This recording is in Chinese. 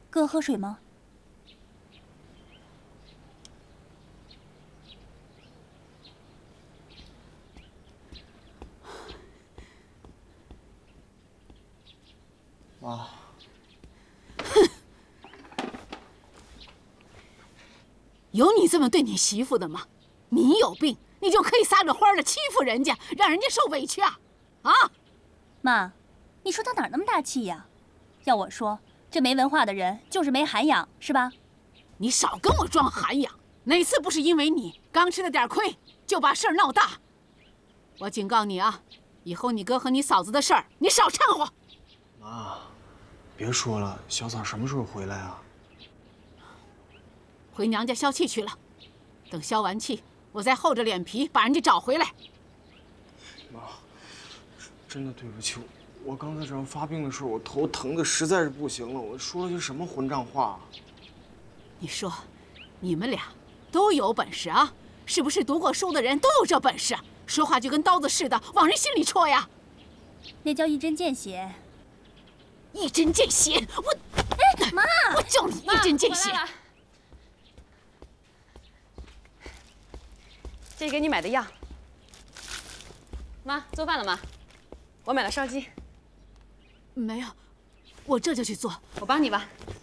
哥喝水吗？ 妈， 有你这么对你媳妇的吗？你有病，你就可以撒着欢的欺负人家，让人家受委屈啊！啊！ 妈，你说他哪儿那么大气呀？要我说，这没文化的人就是没涵养，是吧？ 你少跟我装涵养，哪次不是因为你刚吃了点亏就把事儿闹大？我警告你啊，以后你哥和你嫂子的事儿，你少掺和。 妈，别说了，小嫂什么时候回来啊？ 回娘家消气去了，等消完气，我再厚着脸皮把人家找回来。 妈，真的对不起，我刚才这样发病的时候，我头疼的实在是不行了，我说了些什么混账话啊？ 你说，你们俩都有本事啊？是不是读过书的人都有这本事？说话就跟刀子似的，往人心里戳呀！ 那叫一针见血。 一针见血！我， 哎，妈， 我叫你一针见血！ 这是给你买的药。妈，做饭了吗？我买了烧鸡。 没有，我这就去做。 我帮你吧。